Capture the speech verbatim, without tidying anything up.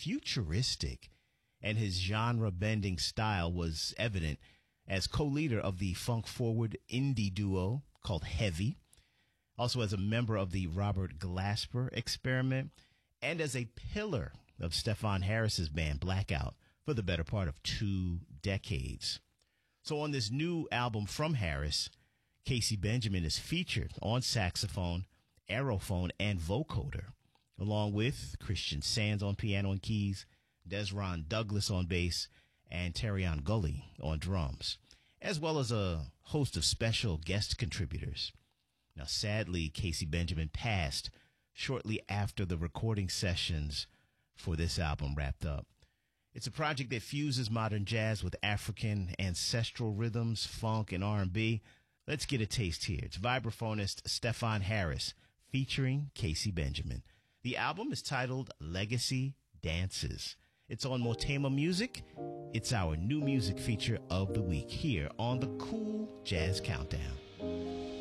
futuristic, and his genre-bending style was evident as co-leader of the funk-forward indie duo called Heavy, also as a member of the Robert Glasper Experiment, and as a pillar of Stefon Harris's band Blackout for the better part of two decades. So on this new album from Harris, Casey Benjamin is featured on saxophone, aerophone, and vocoder, along with Christian Sands on piano and keys, Desron Douglas on bass, and Terrion Gully on drums, as well as a host of special guest contributors. Now, sadly, Casey Benjamin passed shortly after the recording sessions for this album wrapped up. It's a project that fuses modern jazz with African ancestral rhythms, funk, and R and B. Let's get a taste here. It's vibraphonist Stefon Harris featuring Casey Benjamin. The album is titled Legacy Dances. It's on Motema Music. It's our new music feature of the week here on the Cool Jazz Countdown.